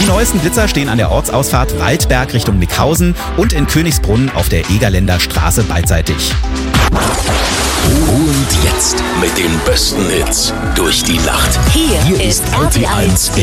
Die neuesten Blitzer stehen an der Ortsausfahrt Waldberg Richtung Mickhausen und in Königsbrunn auf der Egerländer Straße beidseitig. Und jetzt mit den besten Hits durch die Nacht. Hier ist RTL